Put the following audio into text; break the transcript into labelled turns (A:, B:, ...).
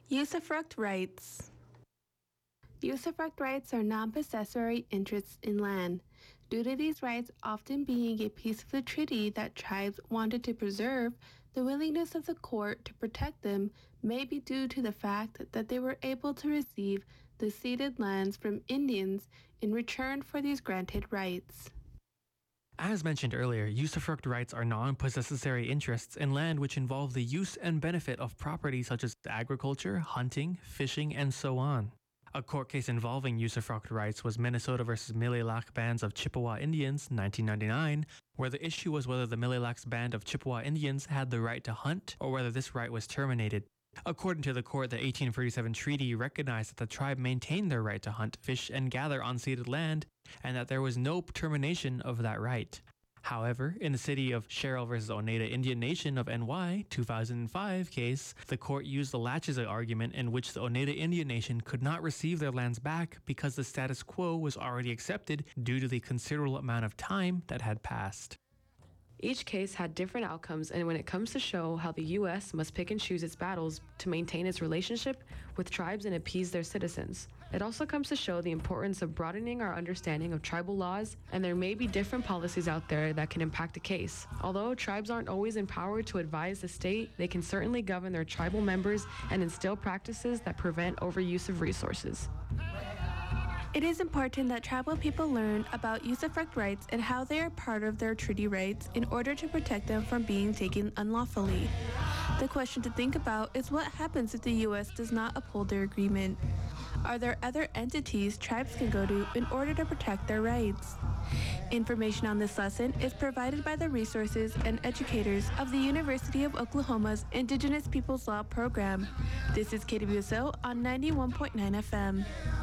A: Usufruct rights. Usufruct rights are non-possessory interests in land. Due to these rights often being a piece of the treaty that tribes wanted to preserve, the willingness of the court to protect them may be due to the fact that they were able to receive the ceded lands from Indians in return for these granted rights.
B: As mentioned earlier, usufruct rights are non-possessory interests in land which involve the use and benefit of property such as agriculture, hunting, fishing, and so on. A court case involving usufruct rights was Minnesota versus Mille Lacs Bands of Chippewa Indians, 1999, where the issue was whether the Mille Lacs Band of Chippewa Indians had the right to hunt or whether this right was terminated. According to the court, the 1847 treaty recognized that the tribe maintained their right to hunt, fish, and gather on ceded land, and that there was no termination of that right. However, in the city of Sherrill versus Oneida Indian Nation of NY 2005 case, the court used the laches argument in which the Oneida Indian Nation could not receive their lands back because the status quo was already accepted due to the considerable amount of time that had passed.
C: Each case had different outcomes, and when it comes to show how the U.S. must pick and choose its battles to maintain its relationship with tribes and appease their citizens, it also comes to show the importance of broadening our understanding of tribal laws, and there may be different policies out there that can impact a case. Although tribes aren't always empowered to advise the state, they can certainly govern their tribal members and instill practices that prevent overuse of resources.
A: It is important that tribal people learn about usufruct rights and how they are part of their treaty rights in order to protect them from being taken unlawfully. The question to think about is what happens if the U.S. does not uphold their agreement? Are there other entities tribes can go to in order to protect their rights? Information on this lesson is provided by the resources and educators of the University of Oklahoma's Indigenous Peoples Law program. This is KWSO on 91.9 FM.